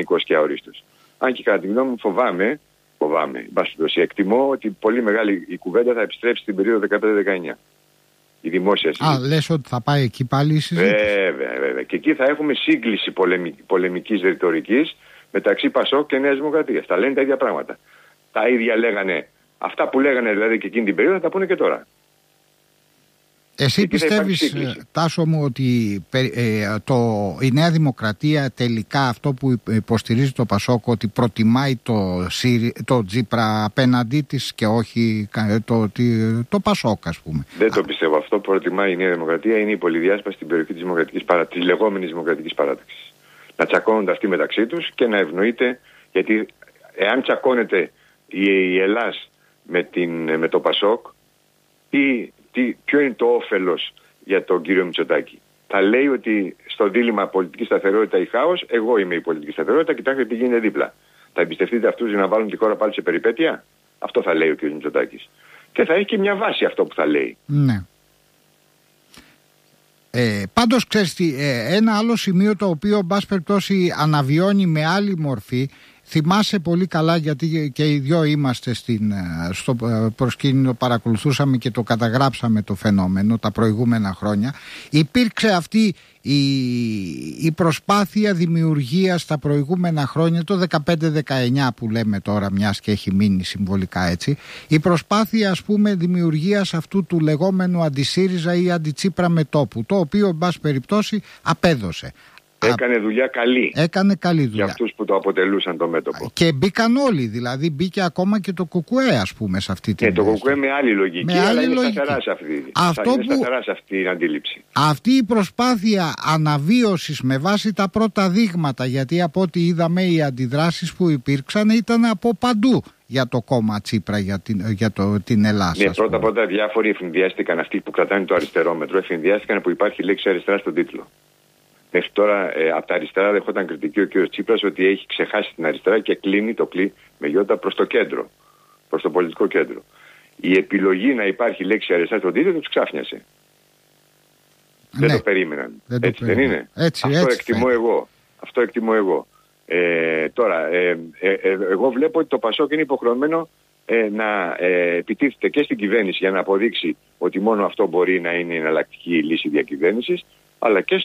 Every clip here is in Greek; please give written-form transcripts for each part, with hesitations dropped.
μηχανικός και αορίστος. Αν και κατά τη γνώμη μου φοβάμαι, εκτιμώ ότι πολύ μεγάλη η κουβέντα θα επιστρέψει στην περίοδο 15-19. Η δημόσια συζήτηση. Λες ότι θα πάει εκεί πάλι η συζήτηση. Βέβαια. Και εκεί θα έχουμε σύγκληση πολεμικής ρητορικής μεταξύ Πασόκ και Νέας Δημοκρατίας. Θα λένε τα ίδια πράγματα. Τα ίδια λέγανε, αυτά που λέγανε δηλαδή και εκείνη την περίοδο θα τα πούνε και τώρα. Εσύ πιστεύεις, Τάσο μου, ότι η Νέα Δημοκρατία τελικά αυτό που υποστηρίζει το Πασόκ, ότι προτιμάει το Τσίπρα απέναντί της και όχι το Πασόκ, ας πούμε? Δεν το πιστεύω. Αυτό που προτιμάει η Νέα Δημοκρατία είναι η πολυδιάσπαση στην περιοχή της λεγόμενης δημοκρατικής παράταξης. Να τσακώνονται αυτοί μεταξύ τους και να ευνοείται, γιατί εάν τσακώνεται η Ελλάς με το Πασόκ, ποιο είναι το όφελος για τον κύριο Μητσοτάκη? Θα λέει ότι στο δίλημμα πολιτική σταθερότητα ή χάος, εγώ είμαι η πολιτική σταθερότητα, κοιτάξτε τι γίνεται δίπλα. Θα εμπιστευτείτε αυτούς για να βάλουν τη χώρα πάλι σε περιπέτεια? Αυτό θα λέει ο κύριος Μητσοτάκης. Και θα έχει και μια βάση αυτό που θα λέει. Ναι. Πάντως ξέρεις τι, ένα άλλο σημείο το οποίο εν πάση περιπτώσει αναβιώνει με άλλη μορφή. Θυμάσαι πολύ καλά, γιατί και οι δυο είμαστε στο προσκήνιο, παρακολουθούσαμε και το καταγράψαμε το φαινόμενο τα προηγούμενα χρόνια. Υπήρξε αυτή η προσπάθεια δημιουργίας τα προηγούμενα χρόνια, το 15-19 που λέμε τώρα, μιας και έχει μείνει συμβολικά έτσι, η προσπάθεια ας πούμε δημιουργίας αυτού του λεγόμενου αντισύριζα ή αντιτσίπρα μετώπου, το οποίο εν πάση περιπτώσει απέδωσε. Έκανε δουλειά καλή. Έκανε καλή δουλειά. Για αυτούς που το αποτελούσαν το μέτωπο. Και μπήκαν όλοι, δηλαδή μπήκε ακόμα και το ΚΚΕ, ας πούμε, σε αυτή την. Το ΚΚΕ με άλλη λογική, αλλά είναι σταθερά σε αυτή. Σταθερά σε αυτή την αντίληψη. Αυτή η προσπάθεια αναβίωσης με βάση τα πρώτα δείγματα, γιατί από ό,τι είδαμε οι αντιδράσεις που υπήρξαν ήταν από παντού για το κόμμα Τσίπρα, για την Ελλάδα. Ναι, πρώτα διάφοροι εφηνδιάστηκαν, αυτοί που κρατάνε το αριστερό μέτρο, εφηνδιάστηκαν που υπάρχει λέξη αριστερά στον τίτλο. Μέχρι τώρα από τα αριστερά δεχόταν κριτική ο κ. Τσίπρας ότι έχει ξεχάσει την αριστερά και κλείνει με γιώτα προς το κέντρο, προς το πολιτικό κέντρο. Η επιλογή να υπάρχει λέξη αριστερά στον τίτλο τους ξάφνιασε. Ναι, δεν το περίμεναν. Έτσι δεν είναι? Αυτό εκτιμώ εγώ. Τώρα, εγώ βλέπω ότι το Πασόκ είναι υποχρεωμένο να επιτίθεται και στην κυβέρνηση για να αποδείξει ότι μόνο αυτό μπορεί να είναι η εναλλακτική λύση διακυβέρνησης, αλλά και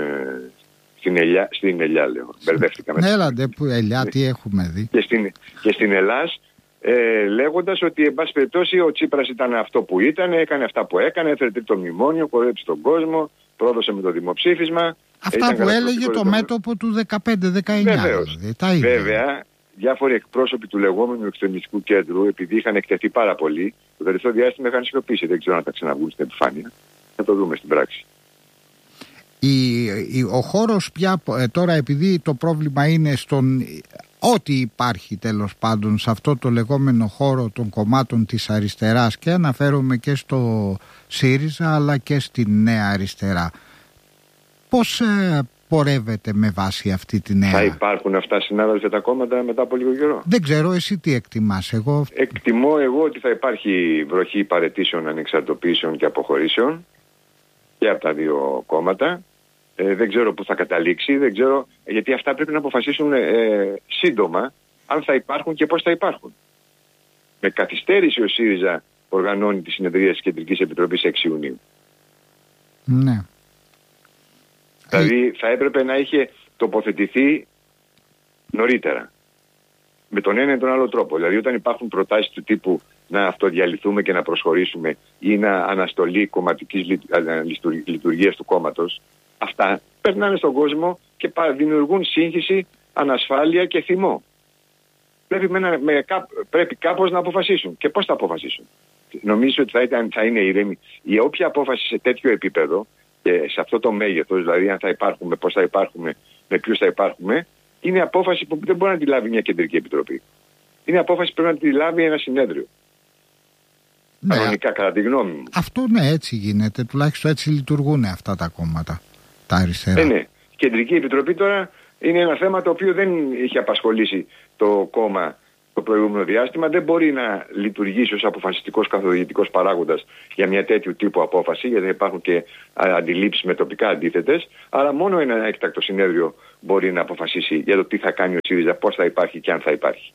στην Ελιά, λέω. Μπερδεύτηκα. Έλαντε που Ελιά, τι έχουμε δει. Και στην Ελλάς, λέγοντας ότι, εν πάση περιπτώσει, ο Τσίπρας ήταν αυτό που ήταν, έκανε αυτά που έκανε, έφερε το μνημόνιο, κορέψει τον κόσμο, πρόδωσε με το δημοψήφισμα. Αυτά που έλεγε το μέτωπο του 15-19. Βέβαια, διάφοροι εκπρόσωποι του λεγόμενου εξτρεμιστικού κέντρου, επειδή είχαν εκτεθεί πάρα πολύ, το τελευταίο διάστημα είχαν σιωπήσει. Δεν ξέρω αν θα ξαναβγούν στην επιφάνεια. Θα το δούμε στην πράξη. Ο χώρος πια τώρα, επειδή το πρόβλημα είναι στον ό,τι υπάρχει τέλος πάντων σε αυτό το λεγόμενο χώρο των κομμάτων της αριστεράς, και αναφέρομαι και στο ΣΥΡΙΖΑ αλλά και στη Νέα Αριστερά, πώς πορεύεται με βάση αυτή τη νέα? Θα υπάρχουν αυτά, συνάδελφε, τα κόμματα μετά από λίγο καιρό? Δεν ξέρω, εσύ τι εκτιμάς? Εκτιμώ εγώ ότι θα υπάρχει βροχή παραιτήσεων, ανεξαρτοποιήσεων και αποχωρήσεων και από τα δύο κόμματα. Δεν ξέρω πού θα καταλήξει, δεν ξέρω, γιατί αυτά πρέπει να αποφασίσουν σύντομα αν θα υπάρχουν και πώς θα υπάρχουν. Με καθυστέρηση ο ΣΥΡΙΖΑ οργανώνει τη συνεδρία της Κεντρικής Επιτροπής 6 Ιουνίου. Ναι. Δηλαδή θα έπρεπε να είχε τοποθετηθεί νωρίτερα. Με τον ένα ή τον άλλο τρόπο. Δηλαδή όταν υπάρχουν προτάσεις του τύπου να αυτοδιαλυθούμε και να προσχωρήσουμε ή να αναστολή κομματικής λειτουργίας του κόμματος, αυτά περνάνε στον κόσμο και δημιουργούν σύγχυση, ανασφάλεια και θυμό. Πρέπει κάπως να αποφασίσουν. Και πώς θα αποφασίσουν? Νομίζω ότι θα είναι ήρεμοι. Η όποια απόφαση σε τέτοιο επίπεδο και σε αυτό το μέγεθος, δηλαδή αν θα υπάρχουμε, πώς θα υπάρχουμε, με ποιους θα υπάρχουμε, είναι απόφαση που δεν μπορεί να τη λάβει μια κεντρική επιτροπή. Είναι απόφαση που πρέπει να τη λάβει ένα συνέδριο. Ναι, κανονικά, κατά τη γνώμη μου. Αυτό ναι, έτσι γίνεται. Τουλάχιστον έτσι λειτουργούν αυτά τα κόμματα, τα αριστερά. Ναι. Η Κεντρική Επιτροπή τώρα είναι ένα θέμα το οποίο δεν είχε απασχολήσει το κόμμα το προηγούμενο διάστημα, δεν μπορεί να λειτουργήσει ως αποφασιστικός καθοδηγητικός παράγοντας για μια τέτοιου τύπου απόφαση, γιατί υπάρχουν και αντιλήψεις με τοπικά αντίθετες. Άρα μόνο ένα έκτακτο συνέδριο μπορεί να αποφασίσει για το τι θα κάνει ο ΣΥΡΙΖΑ, πώς θα υπάρχει και αν θα υπάρχει.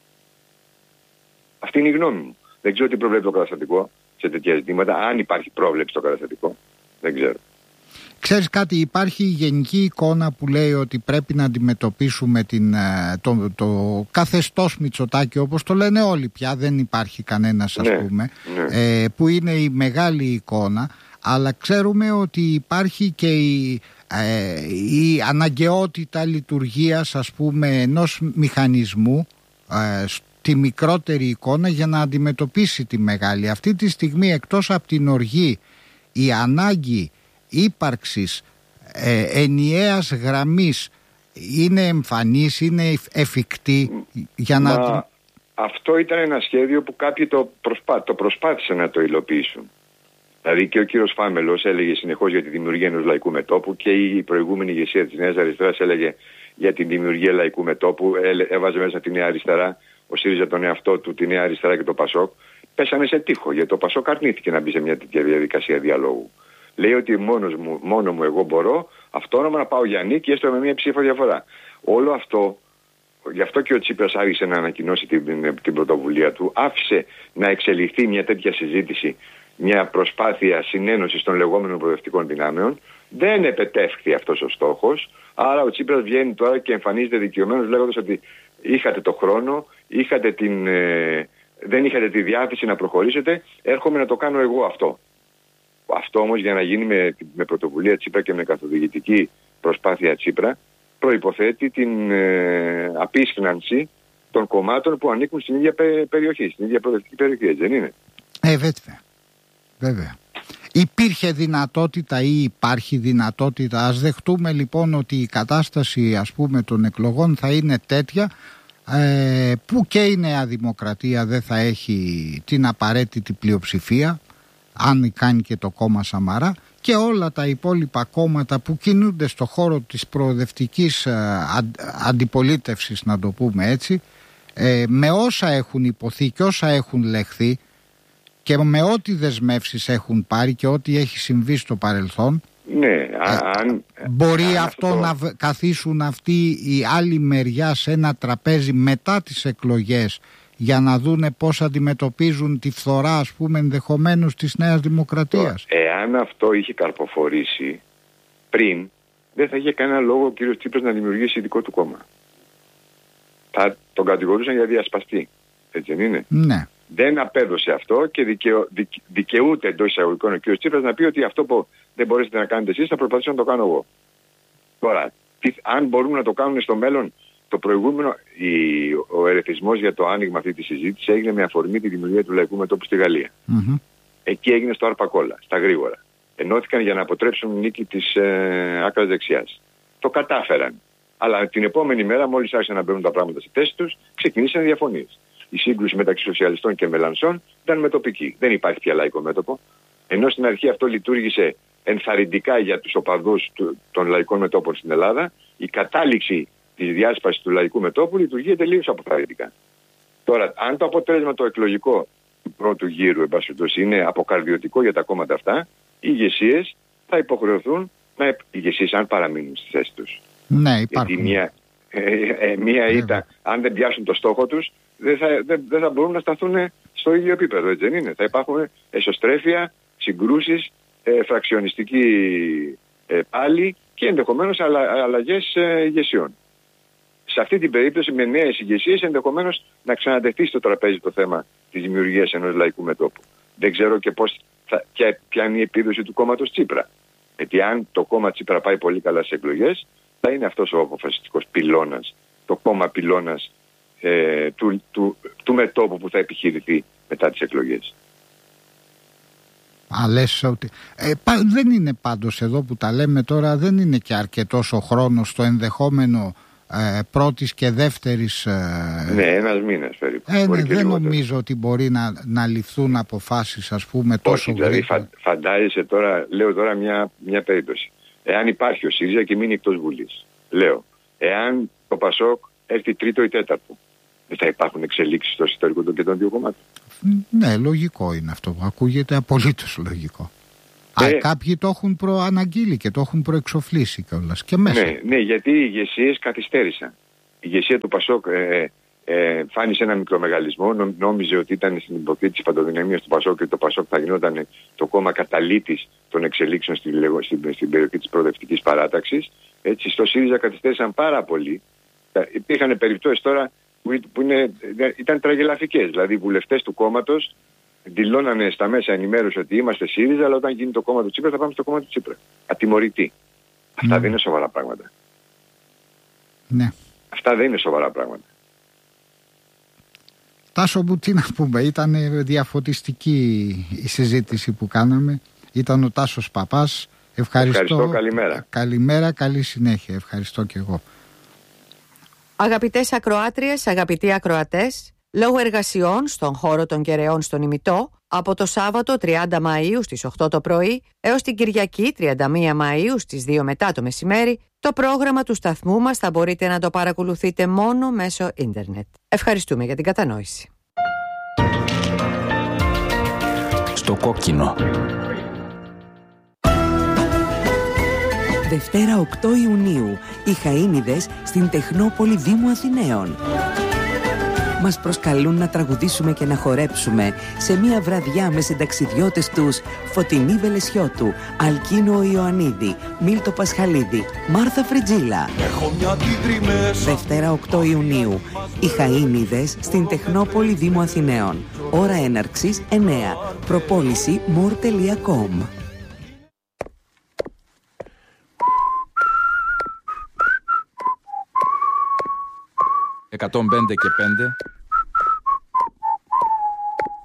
Αυτή είναι η γνώμη μου. Δεν ξέρω τι προβλέπει το καταστατικό σε τέτοια ζητήματα. Αν υπάρχει πρόβλεψη στο καταστατικό, δεν ξέρω. Ξέρεις κάτι, υπάρχει η γενική εικόνα που λέει ότι πρέπει να αντιμετωπίσουμε το καθεστώς Μητσοτάκη, όπως το λένε όλοι πια, δεν υπάρχει κανένας που είναι η μεγάλη εικόνα, αλλά ξέρουμε ότι υπάρχει και η αναγκαιότητα λειτουργίας, ας πούμε, ενός μηχανισμού στη μικρότερη εικόνα για να αντιμετωπίσει τη μεγάλη. Αυτή τη στιγμή, εκτός από την οργή, η ανάγκη ύπαρξης ενιαίας γραμμής είναι εμφανής, είναι εφικτή για να... Αυτό ήταν ένα σχέδιο που κάποιοι το προσπάθησαν να το υλοποιήσουν. Δηλαδή και ο κύριος Φάμελος έλεγε συνεχώς για τη δημιουργία ενός λαϊκού μετώπου και η προηγούμενη ηγεσία της Νέας Αριστεράς έλεγε για τη δημιουργία λαϊκού μετώπου, έβαζε μέσα τη Νέα Αριστερά, ο ΣΥΡΙΖΑ τον εαυτό του, τη Νέα Αριστερά και το ΠΑΣΟΚ. Πέσανε σε τείχο, γιατί το ΠΑΣΟΚ αρνήθηκε να μπει σε μια τέτοια διαδικασία διαλόγου. Λέει ότι μόνο μου εγώ μπορώ αυτόνομα να πάω για νίκη, έστω με μια ψήφο διαφορά. Όλο αυτό, γι' αυτό και ο Τσίπρας άρχισε να ανακοινώσει την πρωτοβουλία του, άφησε να εξελιχθεί μια τέτοια συζήτηση, μια προσπάθεια συνένωσης των λεγόμενων προοδευτικών δυνάμεων. Δεν επετεύχθη αυτός ο στόχος, άρα ο Τσίπρας βγαίνει τώρα και εμφανίζεται δικαιωμένος λέγοντας ότι είχατε το χρόνο, δεν είχατε τη διάθεση να προχωρήσετε, έρχομαι να το κάνω εγώ αυτό. Αυτό όμως για να γίνει με πρωτοβουλία Τσίπρα και με καθοδηγητική προσπάθεια Τσίπρα προϋποθέτει την απίσχνανση των κομμάτων που ανήκουν στην ίδια περιοχή, στην ίδια προοδευτική περιοχή, έτσι δεν είναι? Βέβαια. Υπήρχε δυνατότητα ή υπάρχει δυνατότητα, ας δεχτούμε λοιπόν ότι η κατάσταση, ας πούμε, των εκλογών θα είναι τέτοια που και η Νέα Δημοκρατία δεν θα έχει την απαραίτητη πλειοψηφία, αν κάνει και το κόμμα Σαμαρά, και όλα τα υπόλοιπα κόμματα που κινούνται στο χώρο της προοδευτικής αντιπολίτευσης, να το πούμε έτσι, με όσα έχουν υποθεί και όσα έχουν λεχθεί και με ό,τι δεσμεύσεις έχουν πάρει και ό,τι έχει συμβεί στο παρελθόν, μπορεί αυτό να καθίσουν αυτοί η άλλη μεριά σε ένα τραπέζι μετά τις εκλογές για να δούνε πώς αντιμετωπίζουν τη φθορά, ας πούμε, ενδεχομένως της Νέας Δημοκρατίας. Εάν αυτό είχε καρποφορήσει πριν, δεν θα είχε κανένα λόγο ο κύριος Τσίπρας να δημιουργήσει δικό του κόμμα. Θα τον κατηγορούσαν για διασπαστή. Έτσι δεν είναι? Ναι. Δεν απέδωσε αυτό και δικαιούται εντός εισαγωγικών ο κύριος Τσίπρας να πει ότι αυτό που δεν μπορέσετε να κάνετε εσείς θα προσπαθήσω να το κάνω εγώ. Τώρα, αν μπορούμε να το κάνουν στο μέλλον, το προηγούμενο, ο ερεθισμός για το άνοιγμα αυτή τη συζήτηση έγινε με αφορμή τη δημιουργία του λαϊκού μετώπου στη Γαλλία. Εκεί έγινε στο Αρπακόλα, στα γρήγορα. Ενώθηκαν για να αποτρέψουν νίκη της άκρας δεξιάς. Το κατάφεραν. Αλλά την επόμενη μέρα, μόλις άρχισαν να μπαίνουν τα πράγματα στη θέση τους, ξεκινήσαν διαφωνίες. Η σύγκρουση μεταξύ σοσιαλιστών και μελανσών ήταν μετοπική. Δεν υπάρχει πια λαϊκό μέτωπο. Ενώ στην αρχή αυτό λειτουργήσε ενθαρρυντικά για τους οπαδούς των λαϊκών μετώπων στην Ελλάδα, η κατάληξη της διάσπασης του λαϊκού μετώπου λειτουργεί τελείως αποθαρρυντικά. Τώρα, αν το αποτέλεσμα το εκλογικό του πρώτου γύρου είναι αποκαρδιωτικό για τα κόμματα αυτά, οι ηγεσίες θα υποχρεωθούν οι ηγεσίες, αν παραμείνουν στη θέση τους. Ναι, υπάρχουν. Γιατί μία ήττα, αν δεν πιάσουν το στόχο τους, δεν θα μπορούν να σταθούν στο ίδιο επίπεδο, έτσι δεν είναι? Θα υπάρχουν εσωστρέφεια, συγκρούσεις, φραξιονιστική πάλι και ενδεχομένως αλλαγές ηγεσιών. Σε αυτή την περίπτωση, με νέες ηγεσίες, ενδεχομένως να ξανατεθεί στο τραπέζι το θέμα της δημιουργίας ενός λαϊκού μετώπου. Δεν ξέρω και ποια είναι η επίδοση του κόμματος Τσίπρα. Γιατί αν το κόμμα Τσίπρα πάει πολύ καλά στις εκλογές, θα είναι αυτός ο αποφασιστικός πυλώνας, το κόμμα πυλώνας του μετώπου που θα επιχειρηθεί μετά τις εκλογές. Λες ότι δεν είναι πάντως εδώ που τα λέμε τώρα, δεν είναι και αρκετός ο χρόνος στο ενδεχόμενο πρώτης και δεύτερης. Ναι, ένας μήνας περίπου. Δεν νομίζω ότι μπορεί να ληφθούν αποφάσεις, ας πούμε, τόσο γρήγορα. Δηλαδή φαντάζεσαι τώρα, λέω τώρα μια περίπτωση. Εάν υπάρχει ο ΣΥΡΙΖΑ και μείνει εκτός Βουλής, λέω, εάν το ΠΑΣΟΚ έρθει τρίτο ή τέταρτο, δεν θα υπάρχουν εξελίξεις στο εσωτερικό και των δύο κομμάτων. Ναι, λογικό είναι αυτό. Ακούγεται απολύτως λογικό. Κάποιοι το έχουν προαναγγείλει και το έχουν προεξοφλήσει κιόλας και μέσα. Ναι, γιατί οι ηγεσίες καθυστέρησαν. Η ηγεσία του ΠΑΣΟΚ φάνησε ένα μικρομεγαλισμό. Νόμιζε ότι ήταν στην υποκρίτηση της παντοδυναμίας του ΠΑΣΟΚ και το ΠΑΣΟΚ θα γινόταν το κόμμα καταλήτης των εξελίξεων στην περιοχή της προοδευτικής παράταξης. Έτσι, στο ΣΥΡΙΖΑ καθυστέρησαν πάρα πολύ. Υπήρχαν περιπτώσεις τώρα που ήταν τραγελαφικές. Δηλαδή, οι βουλευτές του κόμματος δηλώνανε στα μέσα ενημέρωση ότι είμαστε ΣΥΡΙΖΑ, αλλά όταν γίνει το κόμμα του Τσίπρα θα πάμε στο κόμμα του Τσίπρα. Ατιμωρητοί. Αυτά δεν είναι σοβαρά πράγματα. Ναι. Αυτά δεν είναι σοβαρά πράγματα. Τάσο μου, τι να πούμε, ήταν διαφωτιστική η συζήτηση που κάναμε. Ήταν ο Τάσος Παπάς. Ευχαριστώ, καλημέρα. Καλημέρα, καλή συνέχεια. Ευχαριστώ και εγώ. Αγαπητές ακροάτριες, αγαπητοί ακροατές, λόγω εργασιών στον χώρο των Κεραιών στον Ημιτό, από το Σάββατο 30 Μαΐου στις 8 το πρωί έως την Κυριακή 31 Μαΐου στις 2 μετά το μεσημέρι, το πρόγραμμα του σταθμού μας θα μπορείτε να το παρακολουθείτε μόνο μέσω ίντερνετ. Ευχαριστούμε για την κατανόηση. Στο κόκκινο. Δευτέρα 8 Ιουνίου, οι Χαΐνιδες στην Τεχνόπολη Δήμου Αθηναίων. Μας προσκαλούν να τραγουδήσουμε και να χορέψουμε σε μια βραδιά με συνταξιδιώτες τους Φωτεινή Βελεσιώτου, Αλκίνο Ιωαννίδη, Μίλτο Πασχαλίδη, Μάρθα Φριτζίλα. Δευτέρα 8 Ιουνίου, οι Χαΐνιδες στην Τεχνόπολη Δήμου Αθηναίων. Ώρα έναρξης 9. Προπόληση more.com. 105 και 5